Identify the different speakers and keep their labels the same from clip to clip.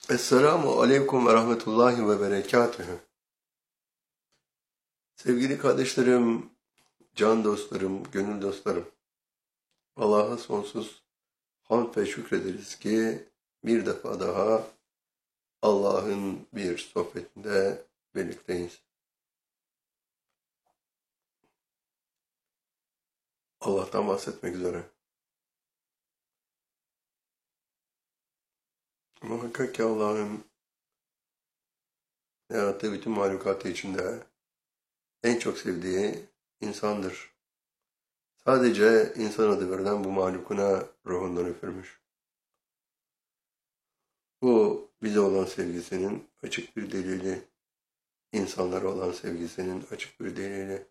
Speaker 1: Esselamu Aleyküm ve Rahmetullahi ve Berekatühü. Sevgili kardeşlerim, can dostlarım, gönül dostlarım. Allah'a sonsuz hamd ve şükrederiz ki bir defa daha Allah'ın bir sohbetinde birlikteyiz. Allah'tan bahsetmek üzere. Muhakkak ki Allah'ın yarattığı bütün mahlukatı içinde en çok sevdiği insandır. Sadece insan adı verilen bu mahlukuna ruhundan üfürmüş. Bu bize olan sevgisinin açık bir delili, insanlara olan sevgisinin açık bir delili.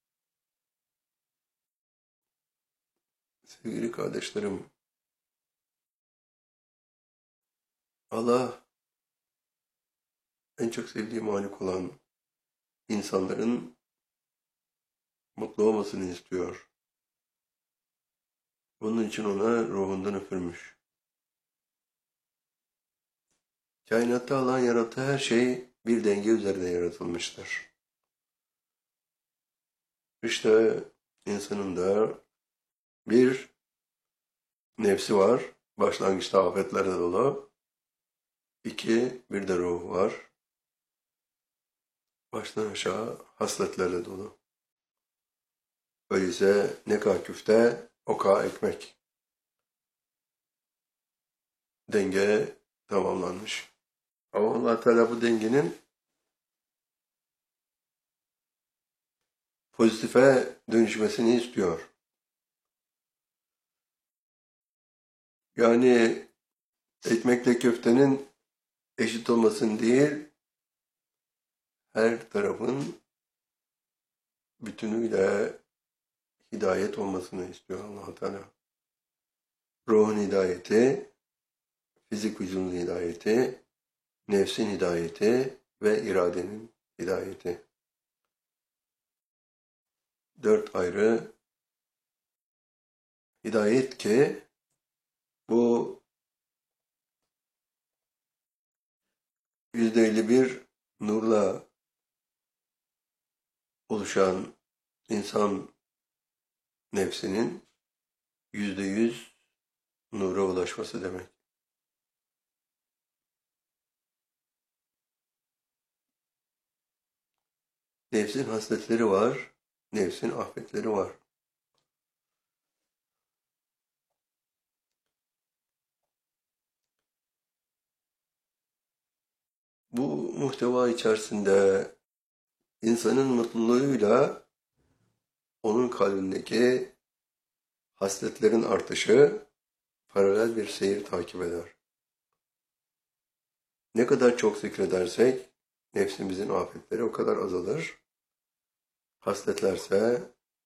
Speaker 1: Sevgili kardeşlerim, Allah en çok sevdiği mahluk olan insanların mutlu olmasını istiyor. Bunun için ona ruhundan üfürmüş. Kainatta Allah'ın yarattığı her şey bir denge üzerinde yaratılmıştır. İşte insanın da bir nefsi var, başlangıçta afetlerle dolu. İki, bir de ruhu var, baştan aşağı hasletlerle dolu. Öyleyse ne kadar küfte, o kadar ekmek. Denge tamamlanmış. Ama Allah Teala bu dengenin pozitife dönüşmesini istiyor. Yani ekmekle köftenin eşit olmasını değil, her tarafın bütünüyle hidayet olmasını istiyor Allah Teala. Ruhun hidayeti, fizik vücudun hidayeti, nefsin hidayeti ve iradenin hidayeti. Dört ayrı hidayet ki bu %51 nurla oluşan insan nefsinin %100 nura ulaşması demek. Nefsin hasletleri var, nefsin afetleri var. Bu muhteva içerisinde insanın mutluluğuyla onun kalbindeki hasletlerin artışı paralel bir seyir takip eder. Ne kadar çok zikredersek nefsimizin afetleri o kadar azalır. Hasletlerse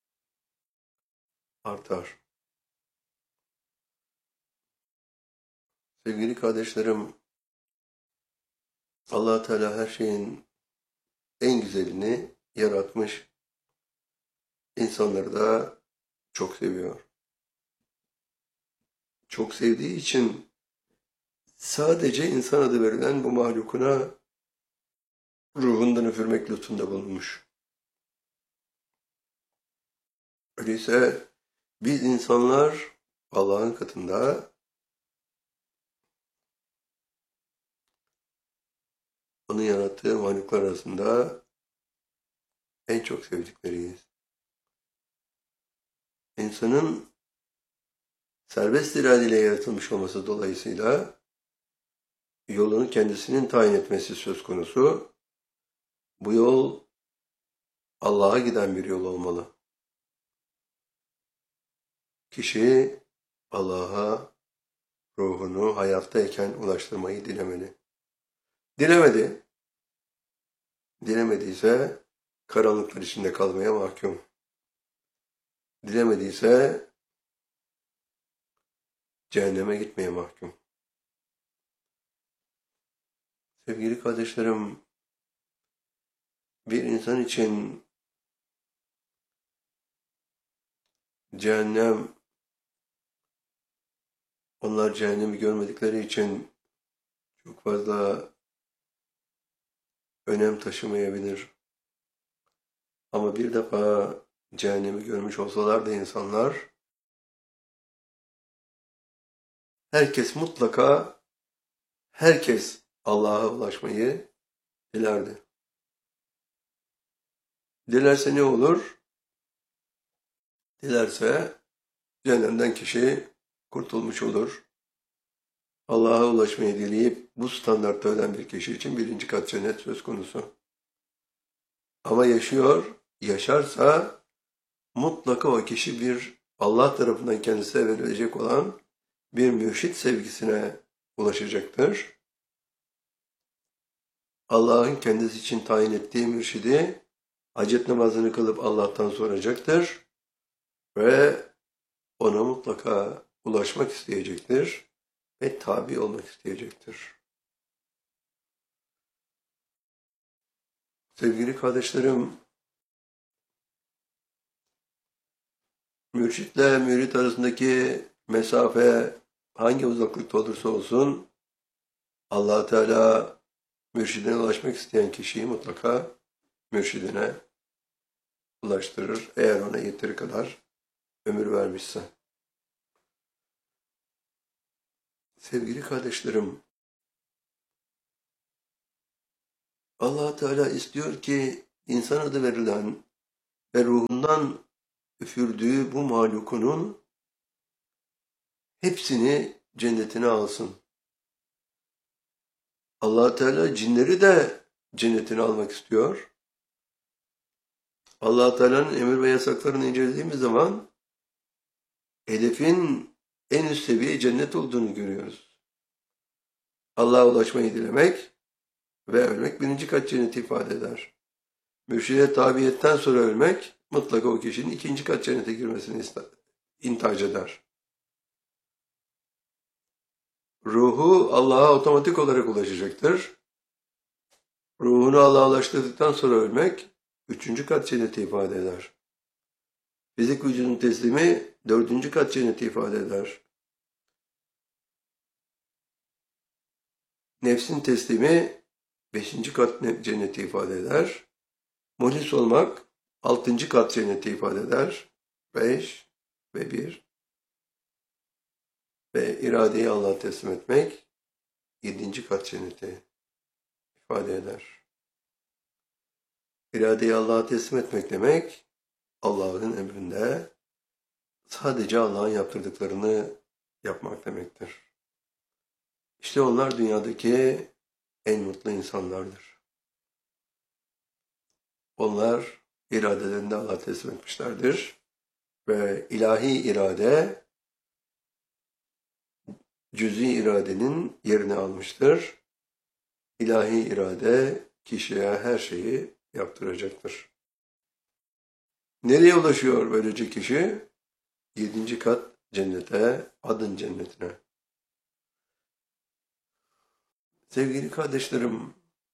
Speaker 1: artar. Sevgili kardeşlerim, Allah Teala her şeyin en güzelini yaratmış. İnsanları da çok seviyor. Çok sevdiği için sadece insan adı verilen bu mahlukuna ruhundan üfürmek lütfunda bulunmuş. Öyleyse biz insanlar Allah'ın katında onun yarattığı mahluklar arasında en çok sevdikleriyiz. İnsanın serbest iradeyle yaratılmış olması dolayısıyla yolunu kendisinin tayin etmesi söz konusu. Bu yol Allah'a giden bir yol olmalı. Kişi Allah'a ruhunu hayattayken ulaştırmayı dilemeli. Dilemediyse karanlıklar içinde kalmaya mahkum. Dilemediyse cehenneme gitmeye mahkum. Sevgili kardeşlerim, bir insan için cehennem, onlar cehennemi görmedikleri için çok fazla önem taşımayabilir. Ama bir defa cehennemi görmüş olsalar da insanlar, herkes mutlaka, herkes Allah'a ulaşmayı dilerdi. Dilerse ne olur? Dilerse cehennemden kişi kurtulmuş olur. Allah'a ulaşmayı dileyip bu standartta ölen bir kişi için 1. kat cennet söz konusu. Ama yaşarsa mutlaka o kişi bir Allah tarafından kendisine verilecek olan bir mürşit sevgisine ulaşacaktır. Allah'ın kendisi için tayin ettiği mürşidi hacet namazını kılıp Allah'tan soracaktır ve ona mutlaka ulaşmak isteyecektir ve tabi olmak isteyecektir. Sevgili kardeşlerim, mürşitle mürit arasındaki mesafe hangi uzaklıkta olursa olsun Allah Teala mürşidine ulaşmak isteyen kişiyi mutlaka mürşidine ulaştırır. Eğer ona yeteri kadar ömür vermişse. Sevgili kardeşlerim, Allah Teala istiyor ki insan adı verilen ve ruhundan üfürdüğü bu mahlukunun hepsini cennetine alsın. Allah Teala cinleri de cennetine almak istiyor. Allah Teala'nın emir ve yasaklarını incelediğimiz zaman hedefin en üst seviye cennet olduğunu görüyoruz. Allah'a ulaşmayı dilemek ve ölmek 1. kat cenneti ifade eder. Mürşide tabiyetten sonra ölmek mutlaka o kişinin 2. kat cennete girmesini intihac eder. Ruhu Allah'a otomatik olarak ulaşacaktır. Ruhunu Allah'a ulaştırdıktan sonra ölmek 3. kat cenneti ifade eder. Fizik vücudun teslimi 4. kat cenneti ifade eder. Nefsin teslimi 5. kat cenneti ifade eder. Muhlis olmak 6. kat cenneti ifade eder. 5 ve 1. Ve iradeyi Allah'a teslim etmek 7. kat cenneti ifade eder. İradeyi Allah'a teslim etmek demek, Allah'ın emrinde sadece Allah'ın yaptırdıklarını yapmak demektir. İşte onlar dünyadaki en mutlu insanlardır. Onlar iradelerini Allah'a teslim etmişlerdir ve ilahi irade cüz'i iradenin yerini almıştır. İlahi irade kişiye her şeyi yaptıracaktır. Nereye ulaşıyor böylece kişi? 7. kat cennete, adın cennetine. Sevgili kardeşlerim,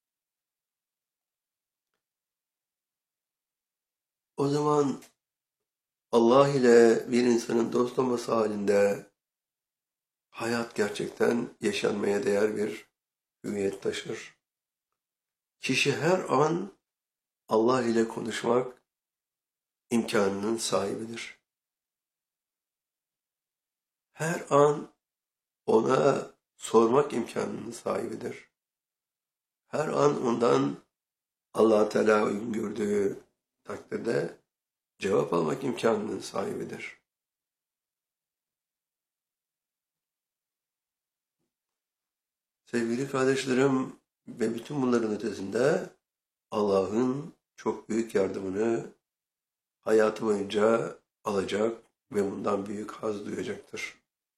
Speaker 1: o zaman Allah ile bir insanın dost olması halinde hayat gerçekten yaşanmaya değer bir hüviyet taşır. Kişi her an Allah ile konuşmak imkanının sahibidir. Her an ona sormak imkanının sahibidir. Her an ondan Allah Teala uygun gördüğü takdirde cevap almak imkanının sahibidir. Sevgili kardeşlerim ve bütün bunların ötesinde Allah'ın çok büyük yardımını hayatı boyunca alacak ve bundan büyük haz duyacaktır.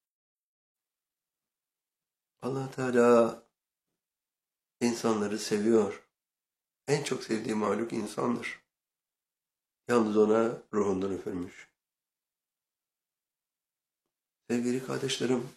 Speaker 1: Allah Teala insanları seviyor. En çok sevdiği mahluk insandır. Yalnız ona ruhundan üfürmüş. Sevgili kardeşlerim,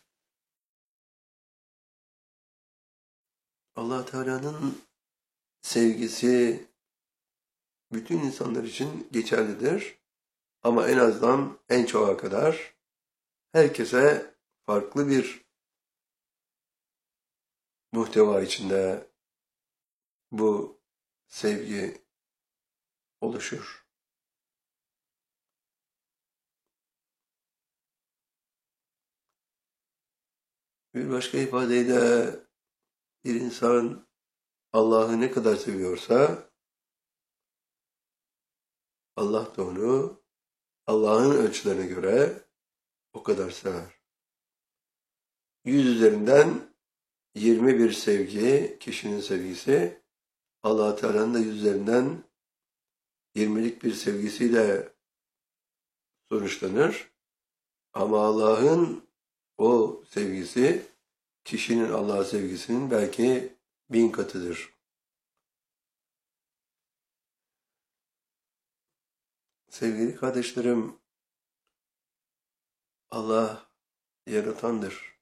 Speaker 1: Allah Teala'nın sevgisi bütün insanlar için geçerlidir. Ama en azından en çoğa kadar herkese farklı bir muhteva içinde bu sevgi oluşur. Bir başka ifadeyle bir insan Allah'ı ne kadar seviyorsa Allah da onu Allah'ın ölçülerine göre o kadar sever. 100 üzerinden 21 sevgi, kişinin sevgisi, Allah-u Teala'nın da 100 üzerinden 20'lik bir sevgisiyle sonuçlanır. Ama Allah'ın o sevgisi, kişinin Allah'a sevgisinin belki 1000 katıdır. Sevgili kardeşlerim, Allah yaratandır.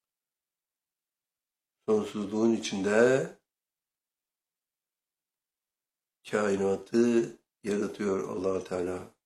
Speaker 1: Sonsuzluğun içinde kainatı yaratıyor Allah Teala.